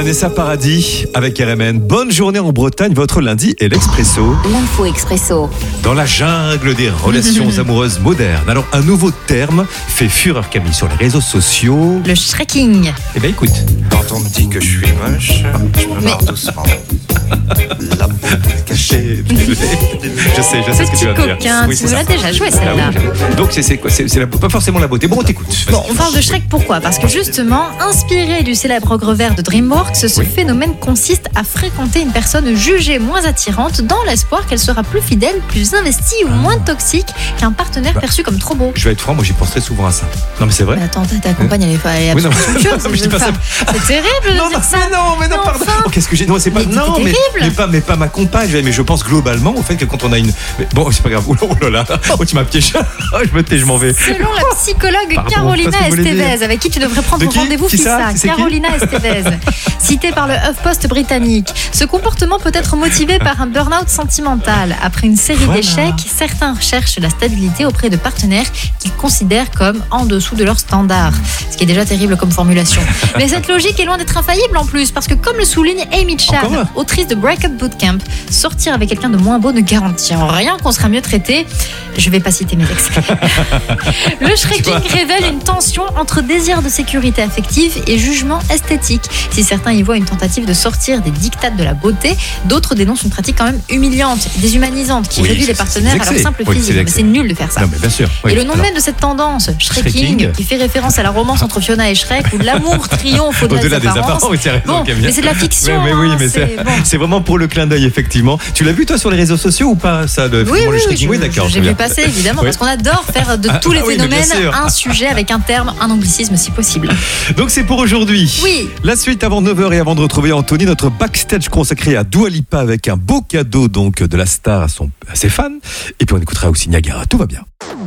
Vanessa Paradis avec RMN. Bonne journée en Bretagne, votre lundi est l'Expresso. L'info Expresso. Dans la jungle des relations amoureuses modernes. Alors, un nouveau terme fait fureur, Camille, sur les réseaux sociaux. Le shrekking. Eh bien, écoute. Quand on me dit que je suis moche, je me marre doucement. La beauté cachée. Je sais ce que tu vas dire. Coquin, Oui, tu c'est l'as ça. déjà joué celle-là. Donc, c'est quoi pas forcément la beauté. Bon, on t'écoute. Bon, on parle de Shrek pourquoi ? Parce que justement, inspiré du célèbre ogre vert de DreamWorks, ce phénomène consiste à fréquenter une personne jugée moins attirante dans l'espoir qu'elle sera plus fidèle, plus investie ou moins toxique qu'un partenaire perçu comme trop beau. Je vais être franc, moi j'y pense très souvent à ça. Non, mais c'est vrai. Mais attends, ta compagne, elle est Oui, non, absolument somptueuse, non, mais je dis pas ça. C'est terrible de dire ça. mais non, pardon. Enfin. Oh, qu'est-ce que j'ai. Non, c'est pas. Mais Non, c'est terrible. mais pas ma compagne. Mais je pense globalement au fait que quand on a une. Mais bon, c'est pas grave. Oh là là. Oh, tu m'as piégé. Je m'en vais. Selon la psychologue Pardon, Carolina qu'est-ce que vous voulez Estevez, avec qui tu devrais prendre De qui rendez-vous, Qui ça Fissa, C'est qui Carolina Estevez, citée par le HuffPost britannique. Ce comportement peut être motivé par un burn-out sentimental. Après une série d'échecs, certains cherchent la stabilité auprès de partenaires qu'ils considèrent comme en dessous de leurs standards. Ce qui est déjà terrible comme formulation. Mais cette logique est loin d'être infaillible en plus, parce que comme le souligne Amy Chan, autrice de Breakup Bootcamp, sortir avec quelqu'un de moins beau ne garantit en rien qu'on sera mieux traité. Je vais pas citer mes ex. Le shrekking révèle une tension entre désir de sécurité affective et jugement esthétique. Si certains y voient une tentative de sortir des dictates de la beauté, d'autres dénoncent une pratique quand même humiliante, déshumanisante, qui réduit les partenaires à leur simple physique. Mais c'est nul de faire ça. Non, mais bien sûr. Et le nom même de cette tendance, shrekking, qui fait référence à la romance entre Fiona et Shrek, où l'amour triomphe au-delà des apparences. Oui, c'est raison, Bon, Camille. mais c'est de la fiction. Mais oui, hein, mais c'est vraiment pour le clin d'œil, effectivement. Tu l'as vu, toi, sur les réseaux sociaux ou pas, ça, le shrekking? Oui, d'accord. J'ai vu passer, évidemment, parce qu'on adore faire de tous les phénomènes un sujet avec un terme, un anglicisme si possible. Donc c'est pour aujourd'hui. Oui. La suite avant 9h et avant de retrouver Anthony, notre backstage consacré à Dua Lipa avec un beau cadeau donc de la star à ses fans. Et puis on écoutera aussi Niagara. Tout va bien.